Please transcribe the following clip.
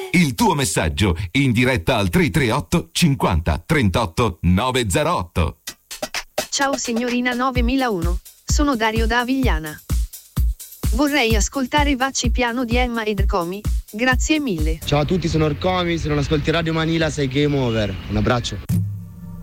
Il tuo messaggio in diretta al 338 50 38 908. Ciao signorina 9001, sono Dario da Avigliana. Vorrei ascoltare Vacci piano di Emma ed Comi, grazie mille. Ciao a tutti, sono Orcomi, se non ascolti Radio Manila sei game over. Un abbraccio.